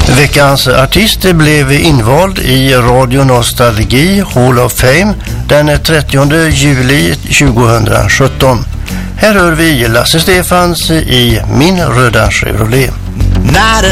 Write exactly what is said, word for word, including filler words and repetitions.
Veckans artist blev invald i Radio Nostalgi Hall of Fame den trettionde juli tjugohundrasjutton. Här hör vi Lasse Stefans i Min röda Chevrolet.